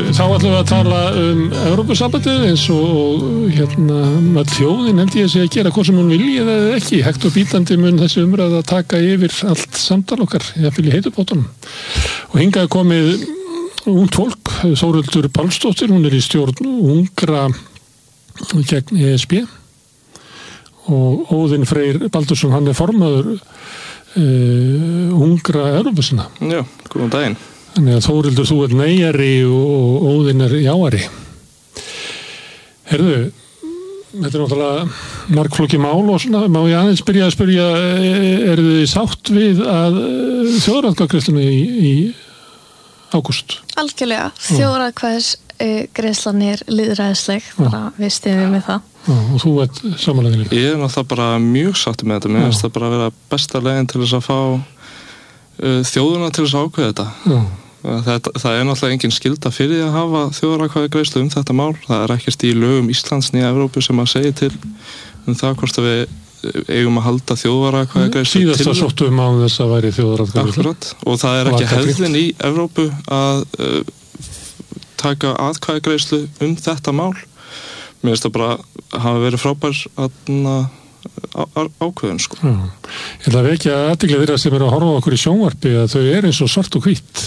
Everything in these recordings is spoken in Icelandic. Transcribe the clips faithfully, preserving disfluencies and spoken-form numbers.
þá ætlum við að tala um Evrópusambandið eins og hérna með þjóðin held ég að sé að gera hvað sem hún vilji eða ekki. Hægt og bítandi mun þessi umræða að taka yfir allt samtal okkar, jafnvel í heitubótunum. Og hingað komið ungt fólk, Þórhildur Pálsdóttir, hún er í stjórn ungra gegn E S B og Óðinn Freyr Baldursson, hann er formaður uh, ungra Evrópusinna. Já, góðan daginn. Þannig að Þórhildur, þú ert neyjari og Óðinn er jáari. Herðu, þetta er náttúrulega margflókið mál og svona, má ég aðeins byrja að spyrja, eru þið sátt við að þjóðaratkvæðagreiðslunni í, í ágúst? Algjörlega, þjóðaratkvæðagreiðslan er lýðræðisleg, bara við styðjum við það. Já, og þú ert samanlega líka? Ég er náttúrulega bara mjög sátt með þetta, mér finnst það bara að vera besta leiðin til þess að fá uh, þjóðuna til þess að ákveða þetta. Já. Það, það er náttúrulega engin skylda fyrir því að hafa þjóðaratkvæðagreiðslu um þetta mál. Það er ekkert í lögum Íslands né Evrópu sem að segja til um það hvort að við eigum að halda þjóðaratkvæðagreiðslu til. Síðast að sóttum á þess að væri þjóðaratkvæðagreiðslu. Akkurat, og það er ekki hefðin í Evrópu að uh, taka atkvæðagreiðslu um þetta mál. Mér finnst það bara hafa verið frábær að ákveðun sko. Já. Ég ætla að vekja athygli þeirra sem eru að horfa okkur í sjónvarpi að þau eru eins og svart og hvítt.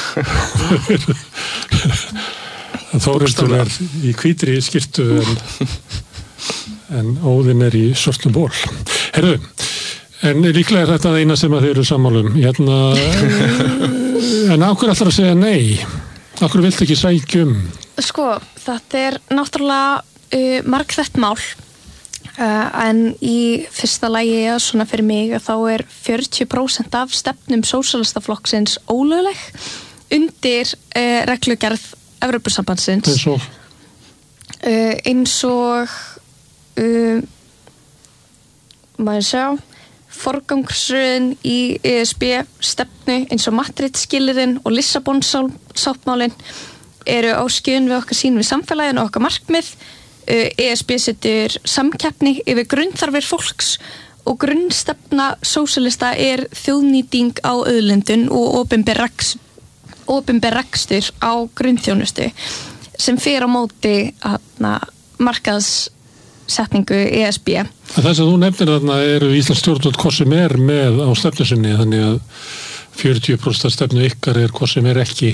Þórhildur er í hvítri skyrtu en, en Óðinn er í svörtum ból. Herðu, en líklega er þetta eina sem að þeir eru sammálum. Hérna, en á hverju ætlar að segja nei? Á hverju viltu ekki sækjum? Sko, þetta er náttúrulega uh, margþætt mál. Uh, en í fyrsta lagi svona fyrir mig að þá er fjörutíu prósent af stefnum sósíalistaflokksins ólögleg undir uh, reglugerð Evrópusambandsins eins og uh, eins og uh, maður sjá forgangsröðin í E S B stefnu eins og Madrid-skilyrðin og Lissabon-sáttmálin eru á skjön við okkar sýn við samfélaginu og okkar markmið. E S B setur samkeppni yfir grunnþarfir fólks og grunnstefna sósíalista er þjóðnýting á auðlindum og opinber reks, opinber rekstur á grunnþjónustu sem fer á móti hana, markaðssetningu E S B. Það sem þú nefnir þarna eru Íslands stjórnvöld hvað sem er með á stefnu sinni, þannig að fjörutíu prósent stefnu ykkar er hvað sem er ekki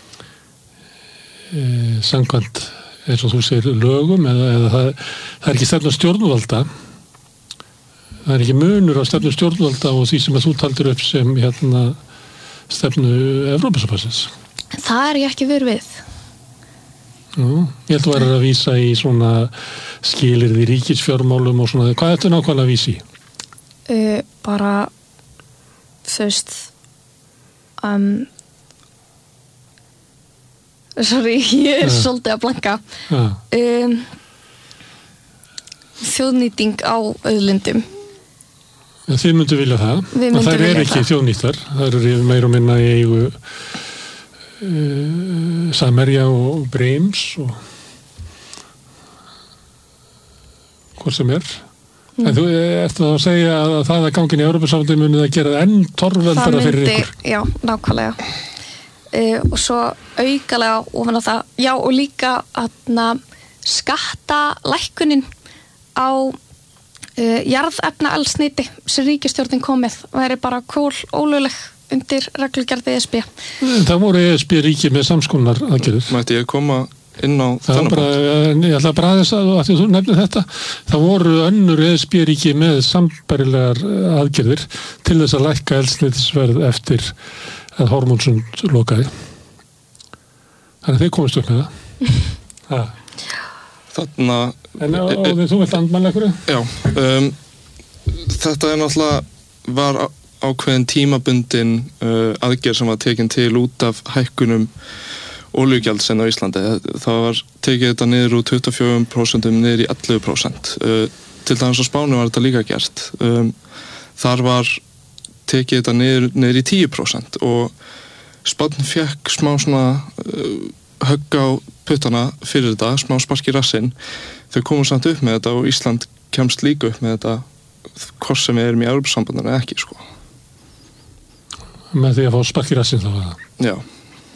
e, samkvæmt eins og þú segir lögum eða, eða það, það er ekki stefna stjórnvalda, það er ekki munur á stefnu stjórnvalda og því sem að þú taldir upp sem hérna stefnu Evrópusambandsins. Það er ég ekki verið við. Jú, ég held að vera að vísa í svona skilyrði ríkisfjármálum og svona, hvað er þetta nákvæmlega að vísa í? Uh, bara þú veist um sorry, ég er ja. svolítið að blanka ja. um, þjóðnýting á auðlindum. Ja, þið myndu vilja það og það er ekki þjóðnýttar, það eru meira og minna í eigu uh, Samherja og Brims og hvað sem er mm. en þú eftir að segja að það að gangin í Evrópusambandið muni það gera enn torveldara fyrir ykkur. Já, nákvæmlega. Uh, og svo aukalega ofan á það, já og líka atna, skatta lækkunin á uh, jarðefnaeldsneyti sem ríkisstjórnin kom með og það er bara kól ólögleg undir reglugerð E S B. Það voru E S B ríki með samskonar aðgerðir. Mætti ég koma inn á þennan bara, ég ætla bara aðeins að, að þú nefnir þetta, það voru önnur E S B ríki með sambærilegar aðgerðir til þess að lækka eldsneytisverð eftir að Hormónsund lokaði. Þannig að þið komist upp með það. Þarna... En og, og þú vilt andmæla ykkur? Já. Um, þetta er náttúrulega var ákveðin tímabundin uh, aðgerð sem var tekin til út af hækkunum olíugjaldsins á Íslandi. Það var tekið þetta niður úr tuttugu og fjögur prósent niður í ellefu prósent. Uh, til dæmis á Spáni var þetta líka gert. Um, þar var tekið þetta niður, niður í tíu prósent og Spánn fekk smá svona uh, högg á puttana fyrir þetta, smá spark í rassinn. Þau komu samt upp með þetta og Ísland kemst líka upp með þetta hvort sem við erum í Evrópusambandinu eða ekki sko. Með því að fá spark í rassinn þá var það? Já.